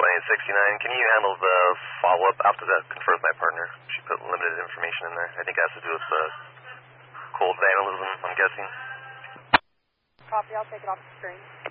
2869. Can you handle the follow-up after that? Confer with my partner. She put limited information in there. I think it has to do with cold vandalism, I'm guessing. Copy, I'll take it off the screen.